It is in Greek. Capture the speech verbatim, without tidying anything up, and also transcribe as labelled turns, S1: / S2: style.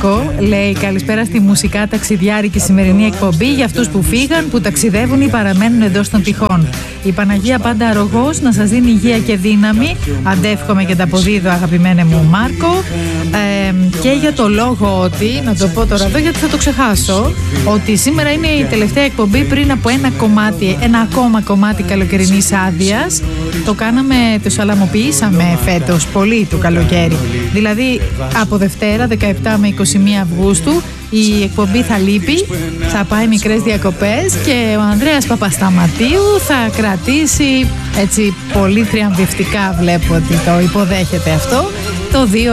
S1: Μάρκο. Λέει καλησπέρα στη μουσικά ταξιδιάρικη σημερινή εκπομπή για αυτούς που φύγαν, που ταξιδεύουν ή παραμένουν εντός των τυχών. Η Παναγία πάντα αρρωγός να σας δίνει υγεία και δύναμη. Αντεύχομαι και τα αποδίδω, αγαπημένε μου Μάρκο. Ε, και για το λόγο ότι, να το πω τώρα εδώ γιατί θα το ξεχάσω, ότι σήμερα είναι η τελευταία εκπομπή πριν από ένα κομμάτι, ένα ακόμα κομμάτι καλοκαιρινής άδειας. Το κάναμε, το σαλαμοποιήσαμε φέτος πολύ το καλοκαίρι. Δηλαδή από Δευτέρα δεκαεπτά με είκοσι μία Αυγούστου η εκπομπή θα λείπει, θα πάει μικρές διακοπές και ο Ανδρέας Παπασταματίου θα κρατήσει έτσι πολύ θριαμβευτικά, βλέπω ότι το υποδέχεται αυτό, το δύο